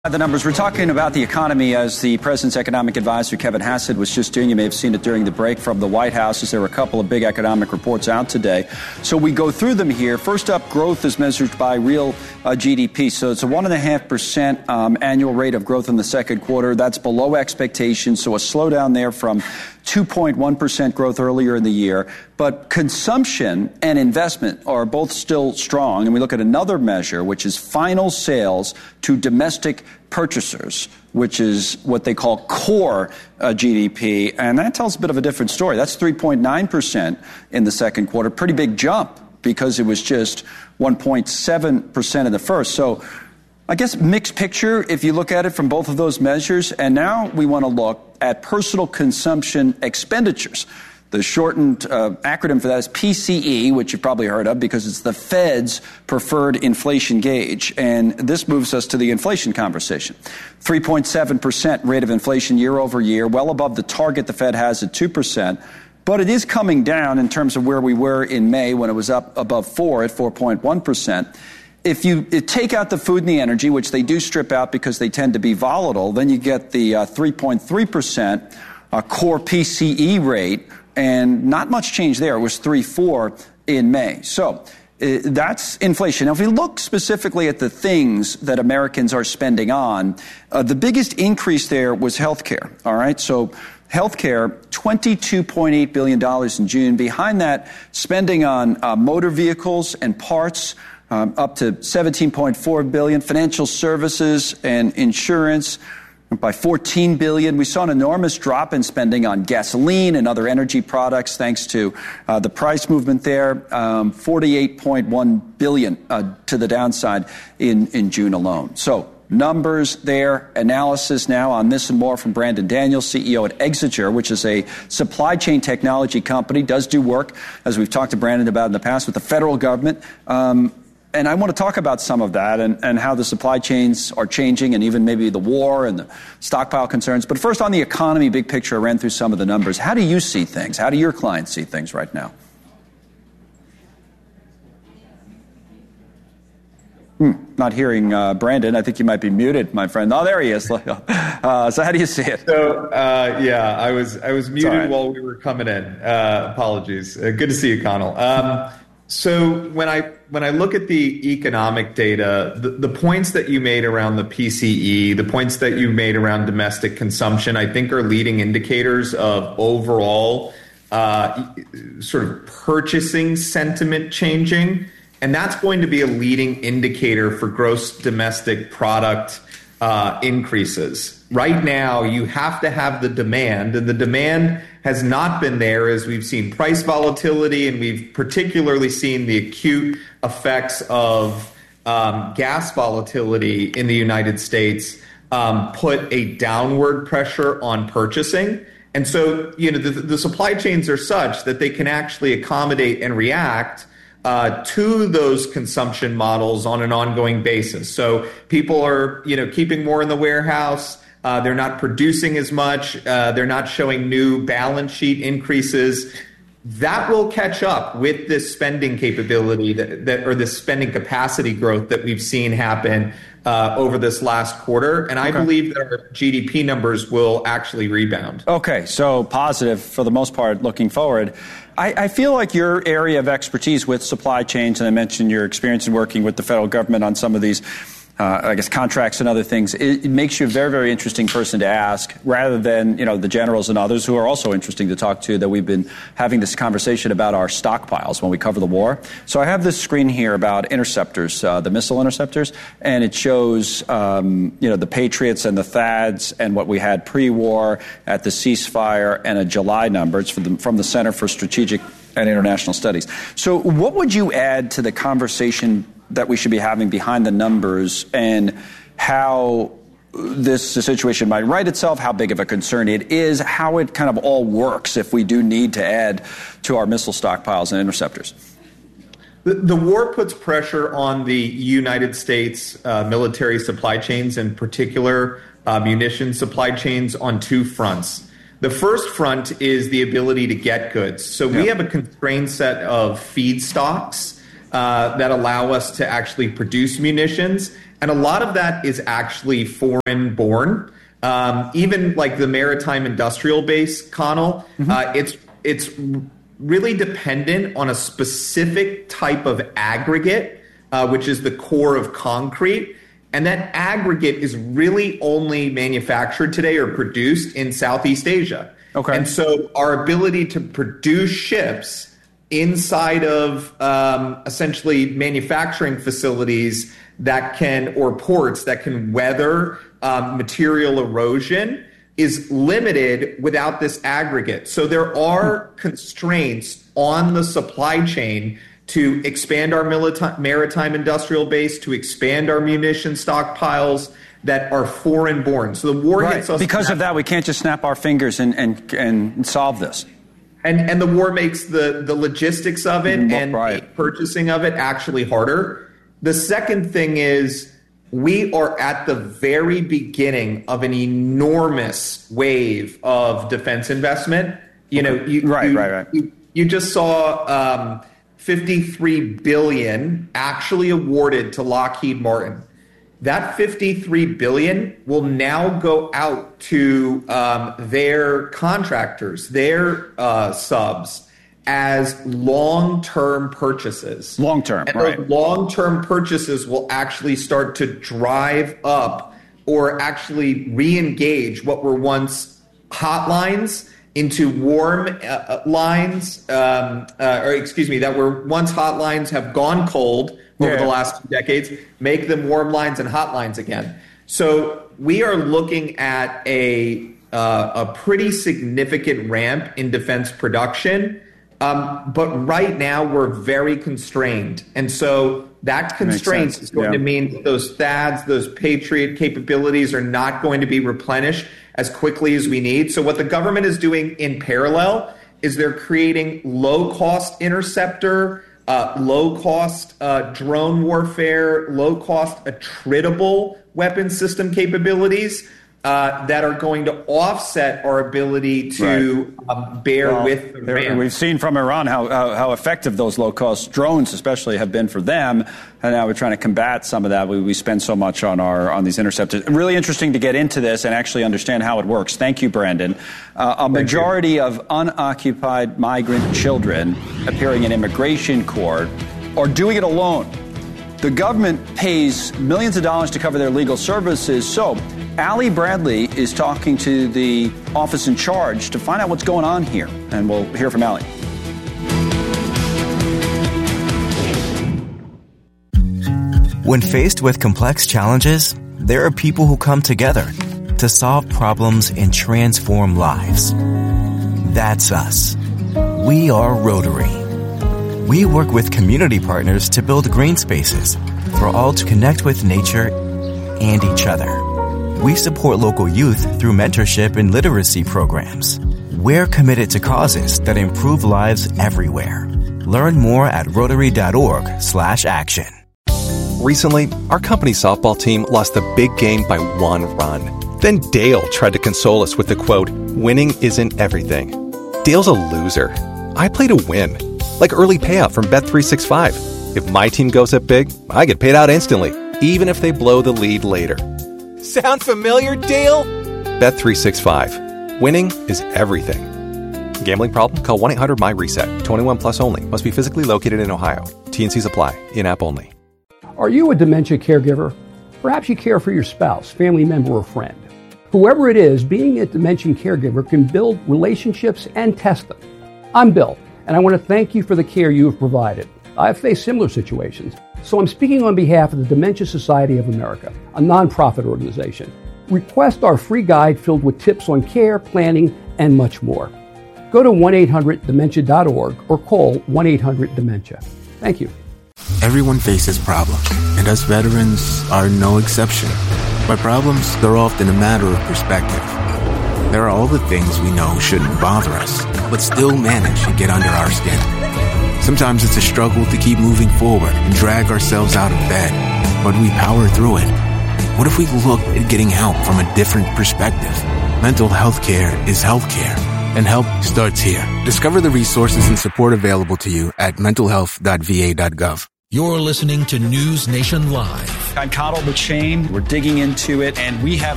The numbers. We're talking about the economy as the president's economic advisor, Kevin Hassett, was just doing. You may have seen it during the break from the White House, as there were a couple of big economic reports out today. So we go through them here. First up, growth is measured by real GDP. So it's a 1.5% annual rate of growth in the second quarter. That's below expectations. So a slowdown there from 2.1% growth earlier in the year. But consumption and investment are both still strong. And we look at another measure, which is final sales to domestic purchasers, which is what they call core GDP. And that tells a bit of a different story. That's 3.9% in the second quarter. Pretty big jump because it was just 1.7% in the first. So I guess mixed picture if you look at it from both of those measures. And now we want to look at personal consumption expenditures. The shortened acronym for that is PCE, which you've probably heard of because it's the Fed's preferred inflation gauge. And this moves us to the inflation conversation. 3.7% rate of inflation year over year, well above the target the Fed has at 2%. But it is coming down in terms of where we were in May when it was up above 4 at 4.1%. If you take out the food and the energy, which they do strip out because they tend to be volatile, then you get the 3.3% core PCE rate, and not much change there. It was 3.4 in May. So that's inflation. Now, if we look specifically at the things that Americans are spending on, the biggest increase there was healthcare. All right, so healthcare, $22.8 billion in June. Behind that, spending on motor vehicles and parts, up to $17.4 billion, financial services and insurance by $14 billion. We saw an enormous drop in spending on gasoline and other energy products thanks to the price movement there, $48.1 billion to the downside in June alone. So numbers there, analysis now on this and more from Brandon Daniels, CEO at Exeger, which is a supply chain technology company, does do work, as we've talked to Brandon about in the past, with the federal government. And I want to talk about some of that and how the supply chains are changing and even maybe the war and the stockpile concerns. But first, on the economy, big picture, I ran through some of the numbers. How do you see things? How do your clients see things right now? Not hearing Brandon. I think you might be muted, my friend. Oh, there he is. So how do you see it? So, I was muted while we were coming in. Apologies. Good to see you, Connell. So when I look at the economic data, the points that you made around the PCE, the points that you made around domestic consumption, I think are leading indicators of overall sort of purchasing sentiment changing. And that's going to be a leading indicator for gross domestic product increases. Right now, you have to have the demand, and the demand has not been there as we've seen price volatility, and we've particularly seen the acute effects of gas volatility in the United States put a downward pressure on purchasing. And so, the supply chains are such that they can actually accommodate and react to those consumption models on an ongoing basis. So people are, keeping more in the warehouse. They're not producing as much. They're not showing new balance sheet increases. That will catch up with this spending capability or this spending capacity growth that we've seen happen over this last quarter. And I believe that our GDP numbers will actually rebound. Okay, so positive for the most part looking forward. I feel like your area of expertise with supply chains, and I mentioned your experience in working with the federal government on some of these contracts and other things, it makes you a very, very interesting person to ask rather than, the generals and others who are also interesting to talk to that we've been having this conversation about our stockpiles when we cover the war. So I have this screen here about interceptors, the missile interceptors, and it shows, the Patriots and the THAADs and what we had pre-war at the ceasefire and a July number. It's from the Center for Strategic and International Studies. So what would you add to the conversation that we should be having behind the numbers and how this situation might right itself, how big of a concern it is, how it kind of all works if we do need to add to our missile stockpiles and interceptors? The war puts pressure on the United States military supply chains, in particular munitions supply chains, on two fronts. The first front is the ability to get goods. So we have a constrained set of feedstocks that allow us to actually produce munitions. And a lot of that is actually foreign born. Even like the maritime industrial base, Connell, it's really dependent on a specific type of aggregate, which is the core of concrete. And that aggregate is really only manufactured today or produced in Southeast Asia. Okay. And so our ability to produce ships inside of essentially manufacturing facilities that can, or ports that can weather material erosion is limited without this aggregate. So there are constraints on the supply chain to expand our maritime industrial base, to expand our munition stockpiles that are foreign born. So the war hits us. Because of that, we can't just snap our fingers and solve this. And the war makes the logistics of it and the purchasing of it actually harder. The second thing is we are at the very beginning of an enormous wave of defense investment. You know, you just saw $53 billion actually awarded to Lockheed Martin. That $53 billion will now go out to their contractors, their subs, as long-term purchases. Long-term, and right. those long-term purchases will actually start to drive up or actually re-engage what were once hot lines into warm lines, that were once hot lines have gone cold over the last 2 decades, make them warm lines and hot lines again. So we are looking at a pretty significant ramp in defense production, but right now we're very constrained. And so that constraint is going to mean that those THAADs, those Patriot capabilities are not going to be replenished as quickly as we need. So what the government is doing in parallel is they're creating low-cost interceptor, low-cost drone warfare, low-cost attritable weapon system capabilities that are going to offset our ability to bear with the ramp. We've seen from Iran how effective those low-cost drones especially have been for them, and now we're trying to combat some of that. We spend so much on these interceptors. Really interesting to get into this and actually understand how it works. Thank you, Brandon. A majority of unoccupied migrant children appearing in immigration court are doing it alone. The government pays millions of dollars to cover their legal services. So Ali Bradley is talking to the office in charge to find out what's going on here. And we'll hear from Ali. When faced with complex challenges, there are people who come together to solve problems and transform lives. That's us. We are Rotary. We work with community partners to build green spaces for all to connect with nature and each other. We support local youth through mentorship and literacy programs. We're committed to causes that improve lives everywhere. Learn more at Rotary.org/action. Recently, our company softball team lost the big game by 1 run. Then Dale tried to console us with the quote, "Winning isn't everything." Dale's a loser. I play to win. Like early payout from Bet365. If my team goes up big, I get paid out instantly, even if they blow the lead later. Sound familiar, Dale? Bet365. Winning is everything. Gambling problem? Call 1-800-MY-RESET. 21 plus only. Must be physically located in Ohio. T&Cs apply. In-app only. Are you a dementia caregiver? Perhaps you care for your spouse, family member, or friend. Whoever it is, being a dementia caregiver can build relationships and test them. I'm Bill, and I want to thank you for the care you have provided. I've faced similar situations, so I'm speaking on behalf of the Dementia Society of America, a nonprofit organization. Request our free guide filled with tips on care, planning, and much more. Go to 1-800-DEMENTIA.org or call 1-800-DEMENTIA. Thank you. Everyone faces problems, and us veterans are no exception. By problems, they're often a matter of perspective. There are all the things we know shouldn't bother us, but still manage to get under our skin. Sometimes it's a struggle to keep moving forward and drag ourselves out of bed, but we power through it. What if we looked at getting help from a different perspective? Mental health care is healthcare, and help starts here. Discover the resources and support available to you at mentalhealth.va.gov. You're listening to News Nation Live. I'm Connell McShane. We're digging into it, and we have